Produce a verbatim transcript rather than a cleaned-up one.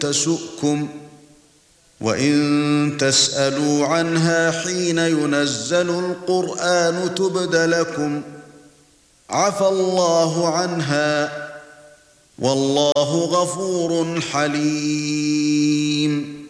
تسؤكم وإن تسألوا عنها حين ينزل القرآن تبد لكم عفى الله عنها والله غفور حليم